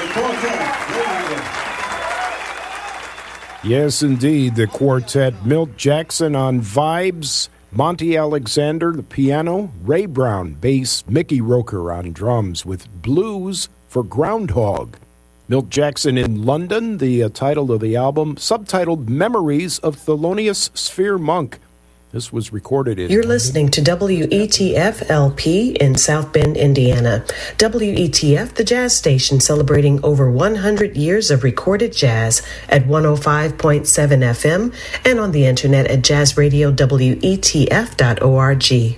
Yes, indeed, the quartet. Milt Jackson on vibes, Monty Alexander, the piano, Ray Brown, bass, Mickey Roker on drums with Blues for Groundhog. Milt Jackson in London, the title of the album, subtitled Memories of Thelonious Sphere Monk. This was recorded in You're listening to WETF LP in South Bend, Indiana. WETF, the jazz station celebrating over 100 years of recorded jazz at 105.7 FM and on the internet at jazzradiowetf.org.